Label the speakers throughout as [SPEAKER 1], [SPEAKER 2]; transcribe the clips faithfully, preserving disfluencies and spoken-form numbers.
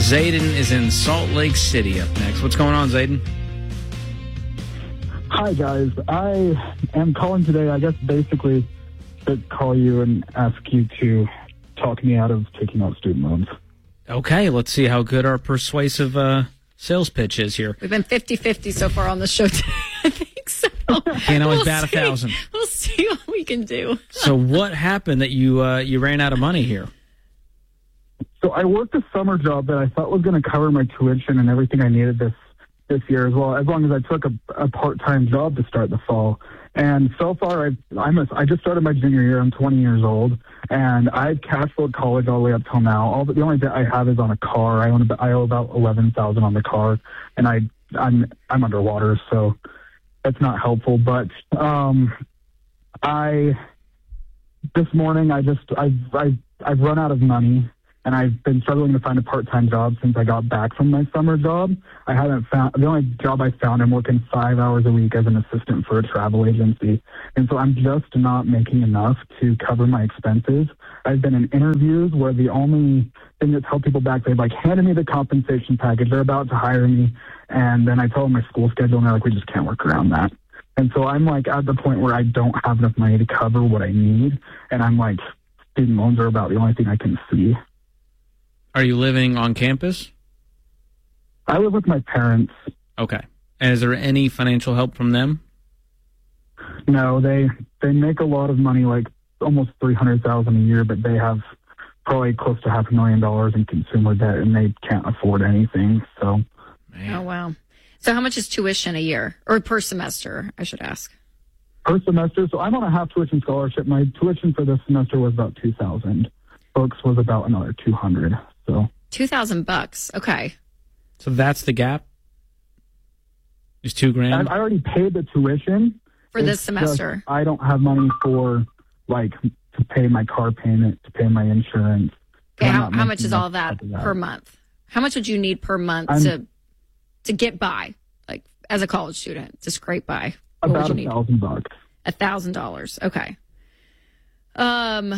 [SPEAKER 1] Zayden is in Salt Lake City up next. What's going on, Zayden?
[SPEAKER 2] Hi, guys. I am calling today, I guess, basically to call you and ask you to talk me out of taking out student loans.
[SPEAKER 1] Okay, let's see how good our persuasive uh, sales pitch is here.
[SPEAKER 3] We've been fifty-fifty so far on the show today, I think so.
[SPEAKER 1] Can't always
[SPEAKER 3] we'll
[SPEAKER 1] bat
[SPEAKER 3] see.
[SPEAKER 1] a thousand.
[SPEAKER 3] We'll see what we can do.
[SPEAKER 1] So what happened that you uh, you ran out of money here?
[SPEAKER 2] So I worked a summer job that I thought was going to cover my tuition and everything I needed this this year as well, as long as I took a, a part-time job to start the fall. And so far, I've, I'm a, I just started my junior year. I'm twenty years old, and I've cash flowed college all the way up till now. All the, the only debt I have is on a car. I own I owe about eleven thousand on the car, and I I'm I'm underwater, so that's not helpful. But um, I this morning I just I I I've run out of money. And I've been struggling to find a part-time job since I got back from my summer job. I haven't found, the only job I found, I'm working five hours a week as an assistant for a travel agency. And so I'm just not making enough to cover my expenses. I've been in interviews where the only thing that's held people back, they've like handed me the compensation package. They're about to hire me. And then I tell them my school schedule and they're like, we just can't work around that. And so I'm like at the point where I don't have enough money to cover what I need. And I'm like, student loans are about the only thing I can see.
[SPEAKER 1] Are you living on campus?
[SPEAKER 2] I live with my parents.
[SPEAKER 1] Okay. And is there any financial help from them?
[SPEAKER 2] No, they they make a lot of money, like almost three hundred thousand a year, but they have probably close to half a million dollars in consumer debt, and they can't afford anything. So,
[SPEAKER 1] Man.
[SPEAKER 3] Oh wow! So how much is tuition a year or per semester? I should ask.
[SPEAKER 2] Per semester, so I'm on a half tuition scholarship. My tuition for this semester was about two thousand. Books was about another two hundred. So
[SPEAKER 3] two thousand bucks. Okay.
[SPEAKER 1] So that's the gap? Is two grand?
[SPEAKER 2] I, I already paid the tuition.
[SPEAKER 3] For this
[SPEAKER 2] It's
[SPEAKER 3] semester.
[SPEAKER 2] just I don't have money for, like, to pay my car payment, to pay my insurance.
[SPEAKER 3] Okay,
[SPEAKER 2] I'm
[SPEAKER 3] how,
[SPEAKER 2] not
[SPEAKER 3] how much
[SPEAKER 2] making
[SPEAKER 3] is all
[SPEAKER 2] enough
[SPEAKER 3] that
[SPEAKER 2] to do
[SPEAKER 3] per month? How much would you need per month
[SPEAKER 2] I'm-
[SPEAKER 3] to to get by, like as a college student, to scrape by? What
[SPEAKER 2] About
[SPEAKER 3] would
[SPEAKER 2] a
[SPEAKER 3] you need?
[SPEAKER 2] thousand bucks.
[SPEAKER 3] A thousand dollars. Okay. Um,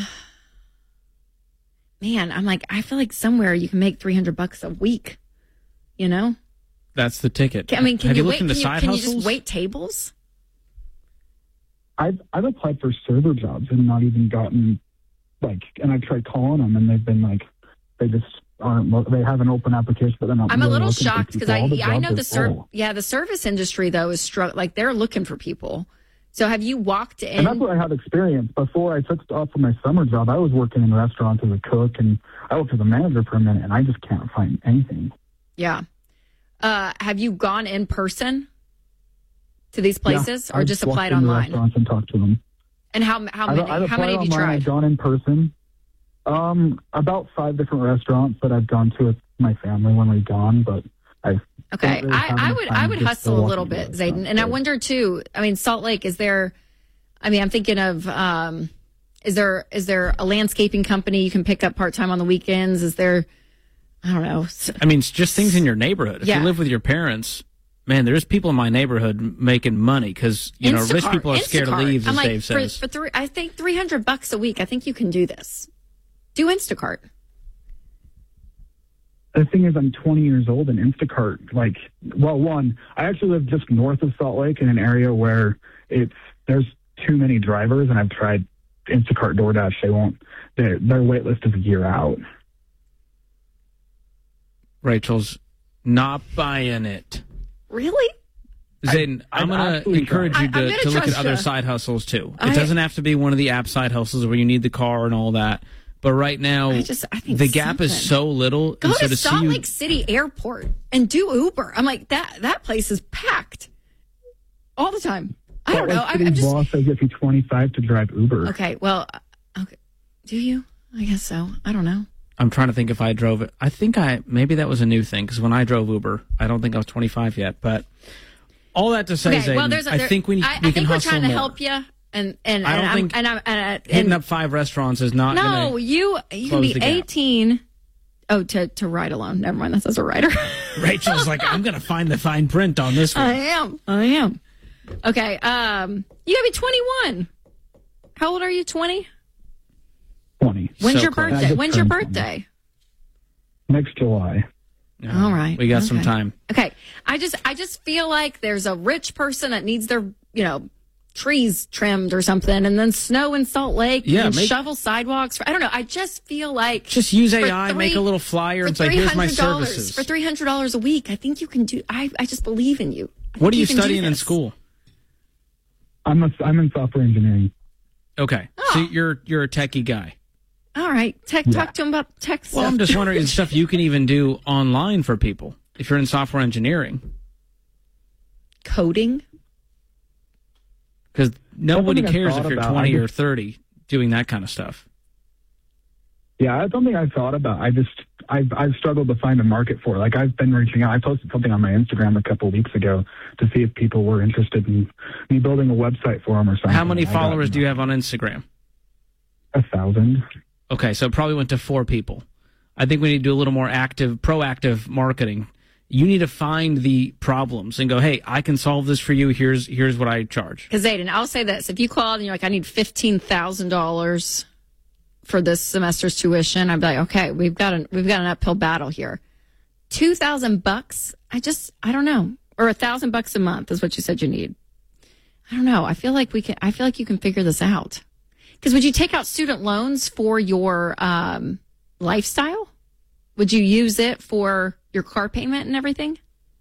[SPEAKER 3] man, I'm like, I feel like somewhere you can make three hundred bucks a week. You know?
[SPEAKER 1] That's the ticket.
[SPEAKER 3] I mean, can
[SPEAKER 1] Have
[SPEAKER 3] you,
[SPEAKER 1] you
[SPEAKER 3] wait?
[SPEAKER 1] looked into
[SPEAKER 3] Can, you,
[SPEAKER 1] side
[SPEAKER 3] can you
[SPEAKER 1] hustles?
[SPEAKER 3] just wait tables?
[SPEAKER 2] I've I've applied for server jobs and not even gotten, like, and I've tried calling them and they've been like, they just aren't. They have an open application, but they're not.
[SPEAKER 3] I'm a
[SPEAKER 2] really
[SPEAKER 3] little
[SPEAKER 2] looking for
[SPEAKER 3] shocked because
[SPEAKER 2] people.
[SPEAKER 3] I
[SPEAKER 2] All the
[SPEAKER 3] I know
[SPEAKER 2] jobs
[SPEAKER 3] the
[SPEAKER 2] are
[SPEAKER 3] ser-
[SPEAKER 2] full.
[SPEAKER 3] yeah the service industry though is str- like they're looking for people. So have you walked in?
[SPEAKER 2] And that's what I have experience. Before I took off from my summer job, I was working in restaurants as a cook, and I worked as a manager for a minute, and I just can't find anything.
[SPEAKER 3] Yeah. Uh, have you gone in person to these places,
[SPEAKER 2] Yeah,
[SPEAKER 3] or
[SPEAKER 2] I've
[SPEAKER 3] just
[SPEAKER 2] walked
[SPEAKER 3] applied
[SPEAKER 2] into
[SPEAKER 3] online?
[SPEAKER 2] Restaurants and talked to them.
[SPEAKER 3] And how how
[SPEAKER 2] I've,
[SPEAKER 3] many
[SPEAKER 2] I've
[SPEAKER 3] how many have you
[SPEAKER 2] online,
[SPEAKER 3] tried?
[SPEAKER 2] I've gone in person. Um, about five different restaurants that I've gone to with my family when we've gone, but I've
[SPEAKER 3] Okay,
[SPEAKER 2] don't really have
[SPEAKER 3] I, I
[SPEAKER 2] enough
[SPEAKER 3] would
[SPEAKER 2] time
[SPEAKER 3] I would
[SPEAKER 2] just to
[SPEAKER 3] hustle a
[SPEAKER 2] walk
[SPEAKER 3] little
[SPEAKER 2] into
[SPEAKER 3] bit,
[SPEAKER 2] restaurants,
[SPEAKER 3] Zayden, and I
[SPEAKER 2] so.
[SPEAKER 3] wonder too. I mean, Salt Lake, is there? I mean, I'm thinking of um, is there is there a landscaping company you can pick up part time on the weekends? Is there? I don't know. s-
[SPEAKER 1] I mean, it's just things in your neighborhood. If
[SPEAKER 3] Yeah.
[SPEAKER 1] you live with your parents, man, there's people in my neighborhood making money because, you know, rich
[SPEAKER 3] Instacart,
[SPEAKER 1] people are scared to
[SPEAKER 3] Instacart.
[SPEAKER 1] leave, as
[SPEAKER 3] I'm like,
[SPEAKER 1] Dave
[SPEAKER 3] for,
[SPEAKER 1] says.
[SPEAKER 3] for three, I think three hundred bucks a week. I think you can do this. Do Instacart.
[SPEAKER 2] The thing is, I'm twenty years old, and Instacart, like, well, one, I actually live just north of Salt Lake in an area where it's there's too many drivers, and I've tried Instacart, DoorDash. They won't. Their their wait list is a year out.
[SPEAKER 1] Rachel's not buying it.
[SPEAKER 3] Really?
[SPEAKER 1] Zayden,
[SPEAKER 2] I've
[SPEAKER 1] I'm going to
[SPEAKER 2] actually
[SPEAKER 1] encourage
[SPEAKER 3] tried.
[SPEAKER 1] you
[SPEAKER 3] I- I'm
[SPEAKER 1] to,
[SPEAKER 3] gonna
[SPEAKER 1] to look at
[SPEAKER 3] trust
[SPEAKER 1] other
[SPEAKER 3] ya.
[SPEAKER 1] side hustles, too.
[SPEAKER 3] I-
[SPEAKER 1] It doesn't have to be one of the app side hustles where you need the car and all that. But right now,
[SPEAKER 3] I just- I think
[SPEAKER 1] the gap is
[SPEAKER 3] something.
[SPEAKER 1] so little.
[SPEAKER 3] Go
[SPEAKER 1] and so
[SPEAKER 3] to
[SPEAKER 1] see
[SPEAKER 3] Salt
[SPEAKER 1] you-
[SPEAKER 3] Lake City Airport and do Uber. I'm like, that that place is packed all the time. I don't
[SPEAKER 2] Salt Lake
[SPEAKER 3] know. I,
[SPEAKER 2] City's
[SPEAKER 3] I'm just
[SPEAKER 2] law says if you're twenty-five to drive Uber.
[SPEAKER 3] okay. Well, uh, okay. Do you? I guess so. I don't know.
[SPEAKER 1] I'm trying to think if I drove it. I think I maybe that was a new thing because when I drove Uber, I don't think I was twenty-five yet. But all that to say,
[SPEAKER 3] Okay.
[SPEAKER 1] Zayden,
[SPEAKER 3] Well, there's. A,
[SPEAKER 1] I
[SPEAKER 3] there,
[SPEAKER 1] think we,
[SPEAKER 3] I,
[SPEAKER 1] we
[SPEAKER 3] I
[SPEAKER 1] can
[SPEAKER 3] think we're
[SPEAKER 1] hustle
[SPEAKER 3] trying to
[SPEAKER 1] more.
[SPEAKER 3] help you. And and
[SPEAKER 1] I don't
[SPEAKER 3] and I'm,
[SPEAKER 1] think
[SPEAKER 3] and I'm, and, I-
[SPEAKER 1] Hitting
[SPEAKER 3] and
[SPEAKER 1] up five restaurants is not
[SPEAKER 3] no,
[SPEAKER 1] gonna
[SPEAKER 3] you you can
[SPEAKER 1] close
[SPEAKER 3] be
[SPEAKER 1] the gap.
[SPEAKER 3] eighteen. Oh, to to ride alone. Never mind. That's as a rider.
[SPEAKER 1] Rachel's like, I'm going to find the fine print on this one.
[SPEAKER 3] I am. I am. Okay. Um, you gotta be twenty-one. How old are you? twenty.
[SPEAKER 2] twenty
[SPEAKER 3] When's
[SPEAKER 1] So
[SPEAKER 3] your
[SPEAKER 1] close.
[SPEAKER 3] birthday?
[SPEAKER 2] I just
[SPEAKER 3] When's your
[SPEAKER 2] turned twenty.
[SPEAKER 3] birthday?
[SPEAKER 2] Next July.
[SPEAKER 1] No,
[SPEAKER 3] All right.
[SPEAKER 1] We got
[SPEAKER 3] okay.
[SPEAKER 1] some time.
[SPEAKER 3] Okay. I just I just feel like there's a rich person that needs their, you know, trees trimmed or something, and then snow in Salt Lake,
[SPEAKER 1] yeah,
[SPEAKER 3] and
[SPEAKER 1] make,
[SPEAKER 3] shovel sidewalks. For, I don't know. I just feel like
[SPEAKER 1] just use A I,
[SPEAKER 3] three,
[SPEAKER 1] make a little flyer and say, "Here's my services."
[SPEAKER 3] For three hundred dollars a week, I think you can do. I I just believe in you.
[SPEAKER 1] What are you, you studying in school?
[SPEAKER 2] I'm a, I'm in software engineering.
[SPEAKER 1] Okay, oh. so you're you're a techie guy.
[SPEAKER 3] All right, tech. Yeah. Talk to him about tech stuff.
[SPEAKER 1] Well, I'm just wondering, is stuff you can even do online for people if you're in software engineering,
[SPEAKER 3] coding.
[SPEAKER 1] Because nobody cares if you're about. twenty just, or thirty doing that kind of stuff.
[SPEAKER 2] Yeah, that's something I've thought about. I just, I've, I've struggled to find a market for it. Like, I've been reaching out. I posted something on my Instagram a couple of weeks ago to see if people were interested in me building a website for them or something.
[SPEAKER 1] How many followers do you have on Instagram?
[SPEAKER 2] A thousand.
[SPEAKER 1] Okay, so it probably went to four people. I think we need to do a little more active, proactive marketing. You need to find the problems and go, hey, I can solve this for you. Here's here's what I charge.
[SPEAKER 3] Because, Aiden, I'll say this. If you called and you're like, I need fifteen thousand dollars for this semester's tuition, I'd be like, okay, we've got an, we've got an uphill battle here. two thousand bucks, I just, I don't know. Or one thousand bucks a month is what you said you need. I don't know. I feel like we can, I feel like you can figure this out. Because would you take out student loans for your um, lifestyle? Would you use it for your car payment and everything?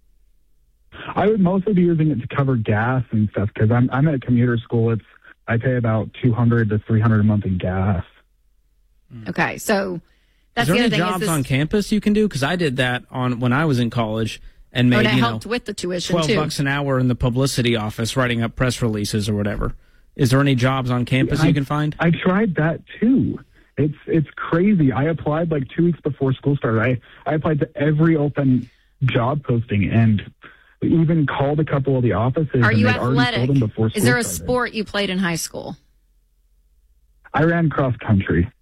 [SPEAKER 2] I would mostly be using it to cover gas and stuff because I'm I'm at a commuter school. It's I pay about two hundred to three hundred a month in gas.
[SPEAKER 3] Okay, so that's
[SPEAKER 1] is there
[SPEAKER 3] the other
[SPEAKER 1] any
[SPEAKER 3] thing.
[SPEAKER 1] Jobs
[SPEAKER 3] is this,
[SPEAKER 1] on campus you can do? Because I did that on when I was in college and made
[SPEAKER 3] oh, that
[SPEAKER 1] you
[SPEAKER 3] helped
[SPEAKER 1] know
[SPEAKER 3] with the tuition
[SPEAKER 1] twelve
[SPEAKER 3] too.
[SPEAKER 1] bucks an hour in the publicity office writing up press releases or whatever. Is there any jobs on campus
[SPEAKER 2] yeah, I,
[SPEAKER 1] you can find?
[SPEAKER 2] I tried that too. It's it's crazy. I applied like two weeks before school started. I, I applied to every open job posting and even called a couple of the offices.
[SPEAKER 3] Are
[SPEAKER 2] and
[SPEAKER 3] you
[SPEAKER 2] athletic? Them before school
[SPEAKER 3] Is there a
[SPEAKER 2] started.
[SPEAKER 3] sport you played in high school?
[SPEAKER 2] I ran cross country.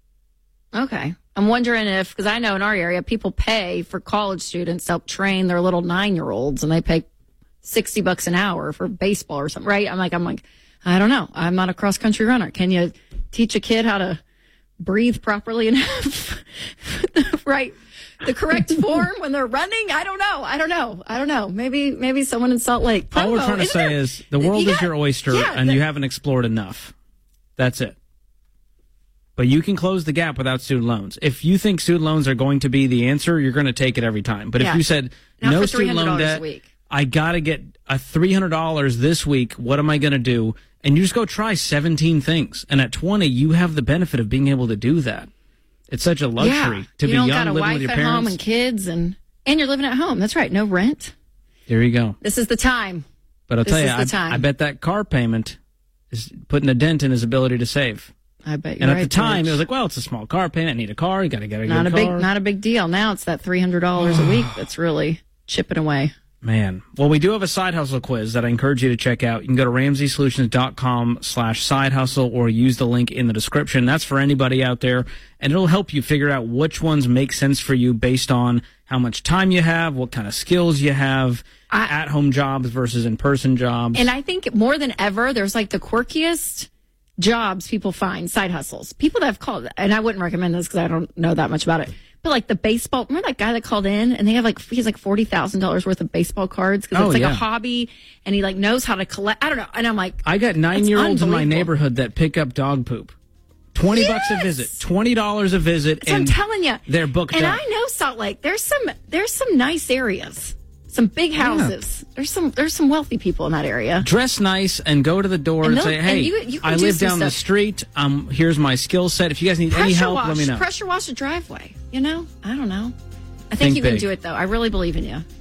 [SPEAKER 3] Okay. I'm wondering if, because I know in our area, people pay for college students to help train their little nine-year-olds, and they pay sixty bucks an hour for baseball or something, right? I'm like, I'm like, I don't know. I'm not a cross-country runner. Can you teach a kid how to breathe properly and have right the correct form when they're running? I don't know. I don't know. I don't know. Maybe maybe someone in Salt Lake. Provo,
[SPEAKER 1] all we're trying to say
[SPEAKER 3] there,
[SPEAKER 1] is the world
[SPEAKER 3] you
[SPEAKER 1] is
[SPEAKER 3] got,
[SPEAKER 1] your oyster,
[SPEAKER 3] yeah,
[SPEAKER 1] and
[SPEAKER 3] the,
[SPEAKER 1] you haven't explored enough. That's it. But you can close the gap without student loans. If you think student loans are going to be the answer, you're going to take it every time. But
[SPEAKER 3] yeah.
[SPEAKER 1] if you said
[SPEAKER 3] Not
[SPEAKER 1] no
[SPEAKER 3] for
[SPEAKER 1] student loan debt, I got to get a three hundred dollars this week. What am I going to do? And you just go try seventeen things. And at twenty, you have the benefit of being able to do that. It's such a luxury
[SPEAKER 3] yeah.
[SPEAKER 1] to
[SPEAKER 3] you
[SPEAKER 1] be
[SPEAKER 3] don't
[SPEAKER 1] young,
[SPEAKER 3] got a
[SPEAKER 1] living
[SPEAKER 3] wife
[SPEAKER 1] with your
[SPEAKER 3] at
[SPEAKER 1] parents.
[SPEAKER 3] home and kids, and and you're living at home. That's right. No rent.
[SPEAKER 1] There you go.
[SPEAKER 3] This is the time.
[SPEAKER 1] But I'll
[SPEAKER 3] this
[SPEAKER 1] tell you,
[SPEAKER 3] I,
[SPEAKER 1] I bet that car payment is putting a dent in his ability to save.
[SPEAKER 3] I bet. You're
[SPEAKER 1] and at
[SPEAKER 3] right,
[SPEAKER 1] the time,
[SPEAKER 3] George.
[SPEAKER 1] it was like, well, it's a small car payment. I need a car. You got to get a
[SPEAKER 3] not
[SPEAKER 1] good
[SPEAKER 3] a
[SPEAKER 1] car.
[SPEAKER 3] big, not a big deal. Now it's that three hundred dollars a week that's really chipping away.
[SPEAKER 1] Man. Well, we do have a side hustle quiz that I encourage you to check out. You can go to ramsey solutions dot com slash side hustle or use the link in the description. That's for anybody out there, and it'll help you figure out which ones make sense for you based on how much time you have, what kind of skills you have, I, at-home jobs versus in-person jobs.
[SPEAKER 3] And I think more than ever, there's like the quirkiest jobs people find, side hustles. People that have called, and I wouldn't recommend this because I don't know that much about it. But like the baseball, remember that guy that called in and they have like, he's like forty thousand dollars worth of baseball cards because
[SPEAKER 1] oh,
[SPEAKER 3] it's like
[SPEAKER 1] yeah.
[SPEAKER 3] a hobby and he like knows how to collect. I don't know. And I'm like,
[SPEAKER 1] I got nine year olds in my neighborhood that pick up dog poop. twenty
[SPEAKER 3] yes!
[SPEAKER 1] bucks a visit, twenty dollars a visit.
[SPEAKER 3] So
[SPEAKER 1] and
[SPEAKER 3] I'm telling you,
[SPEAKER 1] they're booked
[SPEAKER 3] and
[SPEAKER 1] up.
[SPEAKER 3] I know Salt Lake, there's some, there's some nice areas, some big houses. Yeah. There's some, there's some wealthy people in that area.
[SPEAKER 1] Dress nice and go to the door and, and say, hey,
[SPEAKER 3] you, you
[SPEAKER 1] I
[SPEAKER 3] do
[SPEAKER 1] live down
[SPEAKER 3] stuff.
[SPEAKER 1] the street. Um, here's my skill set. If you guys need
[SPEAKER 3] pressure
[SPEAKER 1] any help,
[SPEAKER 3] wash,
[SPEAKER 1] let me know.
[SPEAKER 3] Pressure wash a driveway. You know, I don't know. I think,
[SPEAKER 1] think
[SPEAKER 3] you can
[SPEAKER 1] big.
[SPEAKER 3] do it though. I really believe in you.